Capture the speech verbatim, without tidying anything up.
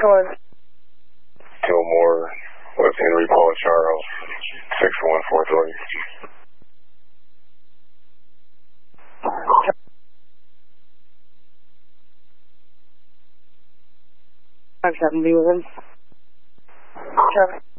one. Gilmore, West Henry, Paul Charles, six one four three. five seven, be with him. Trevor.